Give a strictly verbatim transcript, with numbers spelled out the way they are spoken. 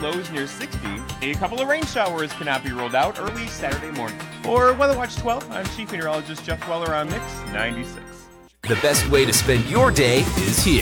lows near sixty. A couple of rain showers cannot be ruled out early Saturday morning. For Weather Watch twelve, I'm Chief Meteorologist Jeff Weller on Mix ninety-six. The best way to spend your day is here.